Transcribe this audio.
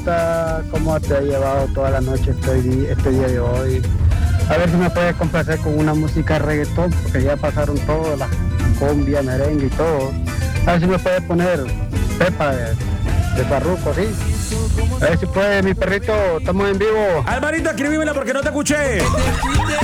Hermanita, ¿cómo te ha llevado toda la noche este día de hoy? A ver si me puedes complacer con una música reggaetón, porque ya pasaron todas las cumbia, merengue y todo. A ver si me puedes poner Pepa de Farruko, ¿sí? A ver si puede, mi perrito, estamos en vivo. Alvarito, escribímela porque no te escuché.